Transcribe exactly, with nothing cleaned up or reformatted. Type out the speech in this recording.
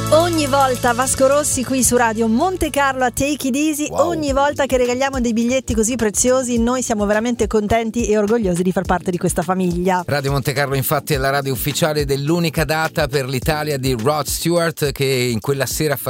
Ogni volta Vasco Rossi qui su Radio Monte Carlo a Take It Easy, wow. Ogni volta che regaliamo dei biglietti così preziosi noi siamo veramente contenti e orgogliosi di far parte di questa famiglia. Radio Monte Carlo infatti è la radio ufficiale dell'unica data per l'Italia di Rod Stewart, che in quella sera farà